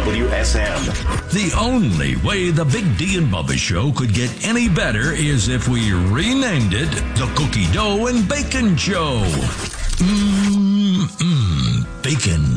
WSM. The only way the Big D and Bubba Show could get any better is if we renamed it the Cookie Dough and Bacon Show. Bacon.